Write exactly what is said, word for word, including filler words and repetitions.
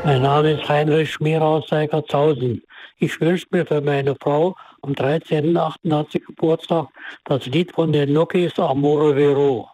Mein Name ist Heinrich Schmierer aus Seigertshausen. Ich wünsche mir für meine Frau am dreizehnten achten hat sie Geburtstag das Lied von den Nokis Amore Vero.